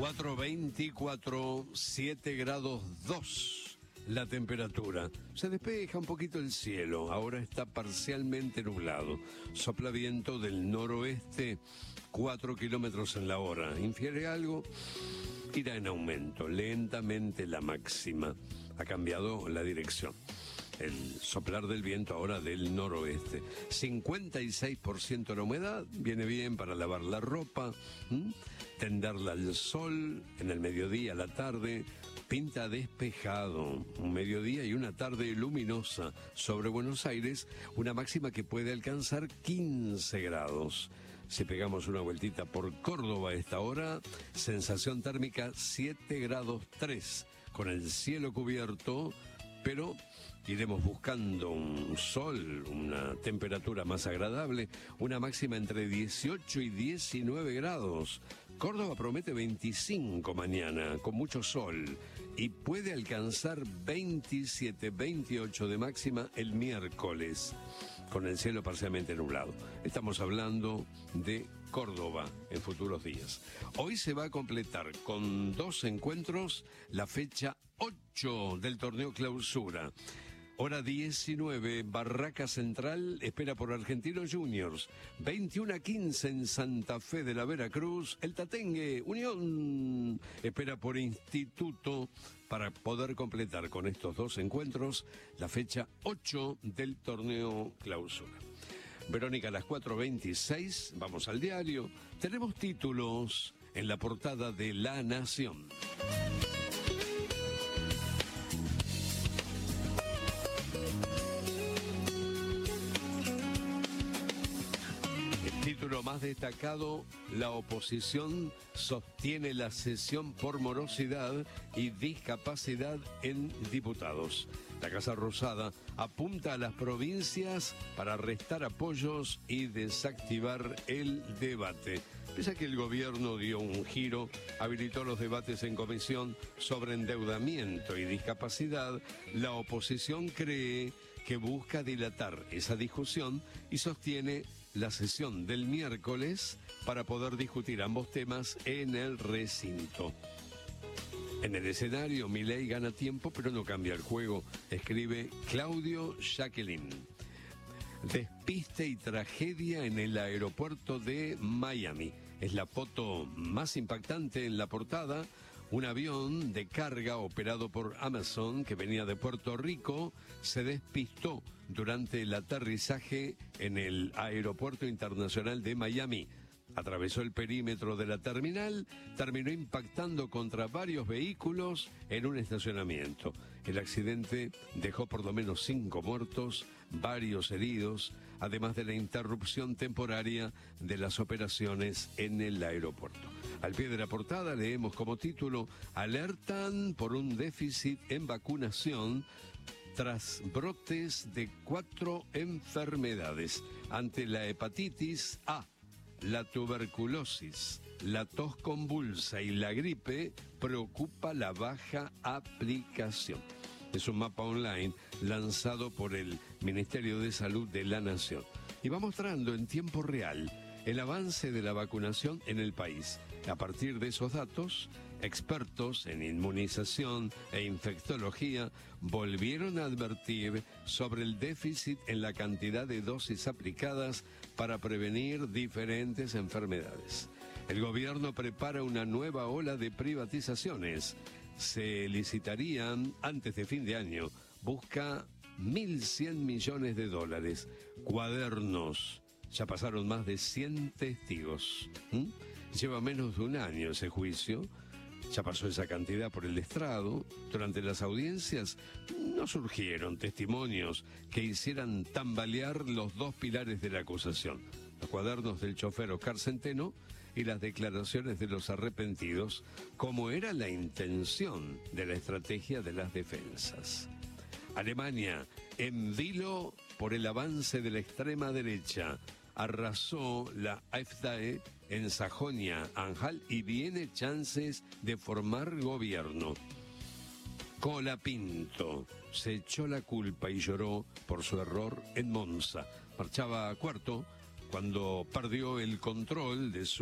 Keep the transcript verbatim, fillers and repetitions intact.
cuatro veinticuatro, siete grados dos la temperatura. Se despeja un poquito el cielo, ahora está parcialmente nublado. Sopla viento del noroeste, cuatro kilómetros en la hora. ¿Infiere algo? Irá en aumento, lentamente la máxima. Ha cambiado la dirección. El soplar del viento ahora del noroeste. cincuenta y seis por ciento la humedad, viene bien para lavar la ropa, ¿m? tenderla al sol en el mediodía, a la tarde. Pinta despejado, un mediodía y una tarde luminosa sobre Buenos Aires, una máxima que puede alcanzar quince grados. Si pegamos una vueltita por Córdoba a esta hora, sensación térmica siete grados tres, con el cielo cubierto, pero iremos buscando un sol, una temperatura más agradable, una máxima entre dieciocho y diecinueve grados. Córdoba promete veinticinco mañana, con mucho sol, y puede alcanzar veintisiete, veintiocho de máxima el miércoles, con el cielo parcialmente nublado. Estamos hablando de Córdoba en futuros días. Hoy se va a completar con dos encuentros la fecha ocho del torneo Clausura. Hora diecinueve, Barraca Central espera por Argentinos Juniors. veintiuno a quince en Santa Fe de la Veracruz. El Tatengue Unión espera por Instituto para poder completar con estos dos encuentros la fecha ocho del torneo Clausura. Verónica, a las cuatro veintiséis, vamos al diario. Tenemos títulos en la portada de La Nación. Título más destacado: la oposición sostiene la cesión por morosidad y discapacidad en diputados. La Casa Rosada apunta a las provincias para restar apoyos y desactivar el debate. Pese a que el gobierno dio un giro, habilitó los debates en comisión sobre endeudamiento y discapacidad, la oposición cree que busca dilatar esa discusión y sostiene la sesión del miércoles para poder discutir ambos temas en el recinto. En el escenario, Milei gana tiempo, pero no cambia el juego, escribe Claudio Jacqueline. Despiste y tragedia en el aeropuerto de Miami. Es la foto más impactante en la portada. Un avión de carga operado por Amazon que venía de Puerto Rico se despistó durante el aterrizaje en el Aeropuerto Internacional de Miami. Atravesó el perímetro de la terminal, terminó impactando contra varios vehículos en un estacionamiento. El accidente dejó por lo menos cinco muertos, varios heridos, además de la interrupción temporaria de las operaciones en el aeropuerto. Al pie de la portada leemos como título: alertan por un déficit en vacunación tras brotes de cuatro enfermedades. Ante la hepatitis A, la tuberculosis, la tos convulsa y la gripe, preocupa la baja aplicación. Es un mapa online lanzado por el Ministerio de Salud de la Nación y va mostrando en tiempo real el avance de la vacunación en el país. A partir de esos datos, expertos en inmunización e infectología volvieron a advertir sobre el déficit en la cantidad de dosis aplicadas para prevenir diferentes enfermedades. El gobierno prepara una nueva ola de privatizaciones. Se licitarían antes de fin de año. Busca mil cien millones de dólares. Cuadernos. Ya pasaron más de cien testigos. ¿Mm? Lleva menos de un año ese juicio. Ya pasó esa cantidad por el estrado. Durante las audiencias no surgieron testimonios que hicieran tambalear los dos pilares de la acusación: los cuadernos del chofer Oscar Centeno y las declaraciones de los arrepentidos, como era la intención de la estrategia de las defensas. Alemania, en vilo por el avance de la extrema derecha. Arrasó la AfD en Sajonia-Anhalt y viene chances de formar gobierno. Colapinto se echó la culpa y lloró por su error en Monza. Marchaba cuarto cuando perdió el control de su